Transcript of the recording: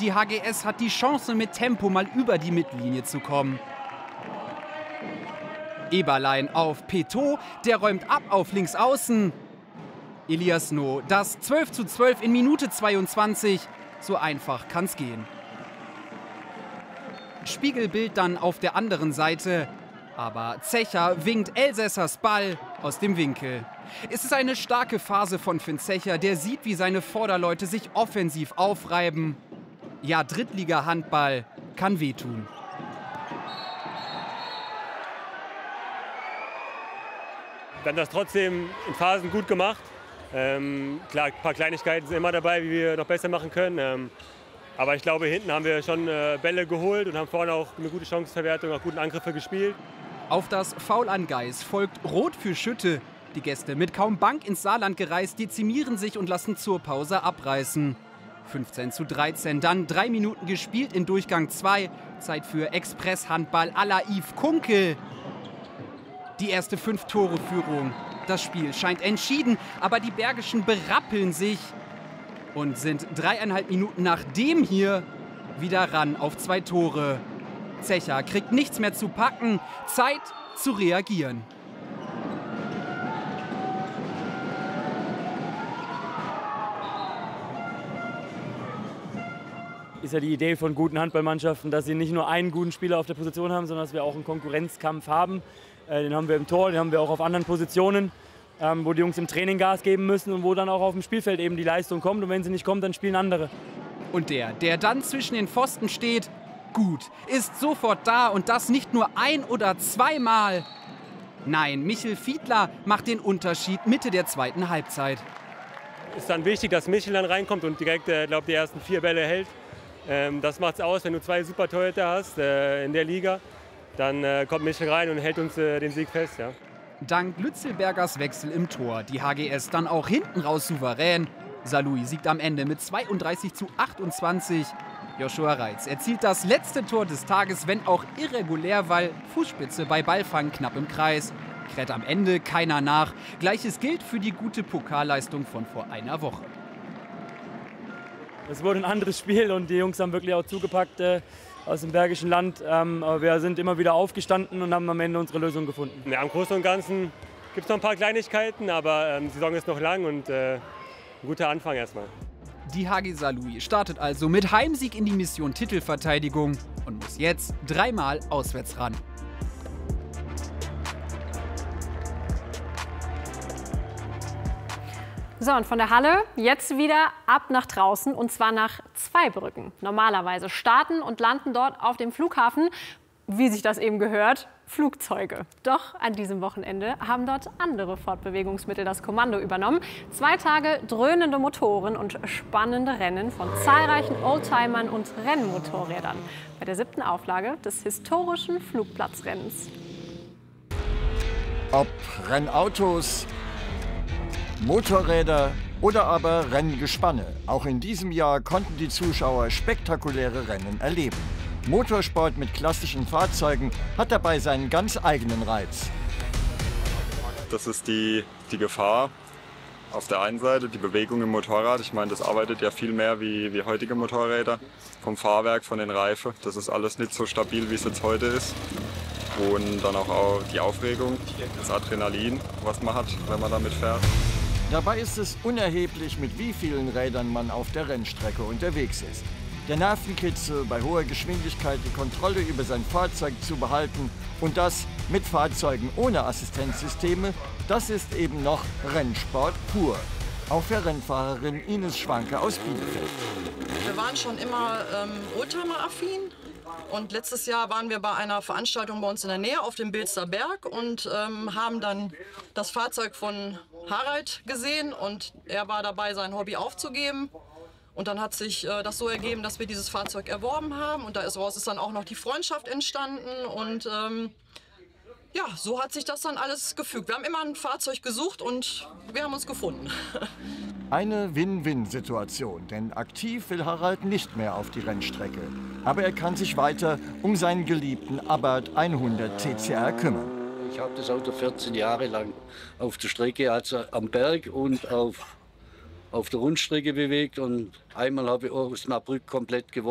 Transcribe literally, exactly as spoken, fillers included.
und die H G S hat die Chance, mit Tempo mal über die Mittellinie zu kommen. Eberlein auf Peto, der räumt ab auf links außen. Elias No, das zwölf zu zwölf in Minute zweiundzwanzig. So einfach kann's gehen. Spiegelbild dann auf der anderen Seite. Aber Zecher winkt Elsässers Ball aus dem Winkel. Es ist eine starke Phase von Finn Zecher, der sieht, wie seine Vorderleute sich offensiv aufreiben. Ja, Drittliga-Handball kann wehtun. Wir haben das trotzdem in Phasen gut gemacht. Ähm, klar, ein paar Kleinigkeiten sind immer dabei, wie wir noch besser machen können. Ähm, aber ich glaube, hinten haben wir schon äh, Bälle geholt und haben vorne auch eine gute Chancenverwertung, auch guten Angriffe gespielt. Auf das Foul an Geis folgt Rot für Schütte. Die Gäste mit kaum Bank ins Saarland gereist, dezimieren sich und lassen zur Pause abreißen. fünfzehn zu dreizehn, dann drei Minuten gespielt in Durchgang zwei. Zeit für Express-Handball à la Yves Kunkel. Die erste Fünf-Tore-Führung. Das Spiel scheint entschieden, aber die Bergischen berappeln sich und sind dreieinhalb Minuten nach dem hier wieder ran auf zwei Tore. Zecher kriegt nichts mehr zu packen. Zeit zu reagieren. Ist ja die Idee von guten Handballmannschaften, dass sie nicht nur einen guten Spieler auf der Position haben, sondern dass wir auch einen Konkurrenzkampf haben. Den haben wir im Tor, den haben wir auch auf anderen Positionen, wo die Jungs im Training Gas geben müssen und wo dann auch auf dem Spielfeld eben die Leistung kommt. Und wenn sie nicht kommt, dann spielen andere. Und der, der dann zwischen den Pfosten steht, gut, ist sofort da und das nicht nur ein- oder zweimal. Nein, Michel Fiedler macht den Unterschied Mitte der zweiten Halbzeit. Es ist dann wichtig, dass Michel dann reinkommt und direkt, äh, glaube die ersten vier Bälle hält. Ähm, das macht's aus, wenn du zwei super Torhüter hast äh, in der Liga. Dann äh, kommt Michel rein und hält uns äh, den Sieg fest. Ja. Dank Lützelbergers Wechsel im Tor, die H G S dann auch hinten raus souverän. Saarlouis siegt am Ende mit zweiunddreißig zu achtundzwanzig. Joshua Reitz erzielt das letzte Tor des Tages, wenn auch irregulär, weil Fußspitze bei Ballfang knapp im Kreis. Kräht am Ende keiner nach. Gleiches gilt für die gute Pokalleistung von vor einer Woche. Es wurde ein anderes Spiel und die Jungs haben wirklich auch zugepackt äh, aus dem Bergischen Land. Ähm, aber wir sind immer wieder aufgestanden und haben am Ende unsere Lösung gefunden. Ja, im Großen und Ganzen gibt es noch ein paar Kleinigkeiten, aber ähm, die Saison ist noch lang und äh, ein guter Anfang erstmal. Die H G Saarlouis startet also mit Heimsieg in die Mission Titelverteidigung und muss jetzt dreimal auswärts ran. So, und von der Halle jetzt wieder ab nach draußen, und zwar nach Zweibrücken. Normalerweise starten und landen dort auf dem Flughafen, wie sich das eben gehört, Flugzeuge. Doch an diesem Wochenende haben dort andere Fortbewegungsmittel das Kommando übernommen. Zwei Tage dröhnende Motoren und spannende Rennen von zahlreichen Oldtimern und Rennmotorrädern bei der siebten Auflage des historischen Flugplatzrennens. Ob Rennautos, Motorräder oder aber Renngespanne. Auch in diesem Jahr konnten die Zuschauer spektakuläre Rennen erleben. Motorsport mit klassischen Fahrzeugen hat dabei seinen ganz eigenen Reiz. Das ist die, die Gefahr auf der einen Seite, die Bewegung im Motorrad. Ich meine, das arbeitet ja viel mehr wie, wie heutige Motorräder. Vom Fahrwerk, von den Reifen. Das ist alles nicht so stabil, wie es jetzt heute ist. Und dann auch, auch die Aufregung, das Adrenalin, was man hat, wenn man damit fährt. Dabei ist es unerheblich, mit wie vielen Rädern man auf der Rennstrecke unterwegs ist. Der Nervenkitzel, bei hoher Geschwindigkeit die Kontrolle über sein Fahrzeug zu behalten und das mit Fahrzeugen ohne Assistenzsysteme, das ist eben noch Rennsport pur. Auch für Rennfahrerin Ines Schwanke aus Bielefeld. Wir waren schon immer ähm, Oldtimer-affin. Und letztes Jahr waren wir bei einer Veranstaltung bei uns in der Nähe auf dem Bilster Berg und ähm, haben dann das Fahrzeug von Harald gesehen und er war dabei, sein Hobby aufzugeben. Und dann hat sich äh, das so ergeben, dass wir dieses Fahrzeug erworben haben und daraus ist dann auch noch die Freundschaft entstanden und ähm, ja, so hat sich das dann alles gefügt. Wir haben immer ein Fahrzeug gesucht und wir haben uns gefunden. Eine Win-Win-Situation, denn aktiv will Harald nicht mehr auf die Rennstrecke. Aber er kann sich weiter um seinen geliebten Abarth hundert T C R kümmern. Ich habe das Auto vierzehn Jahre lang auf der Strecke, also am Berg und auf, auf der Rundstrecke bewegt. Und einmal habe ich Osnabrück komplett gewonnen.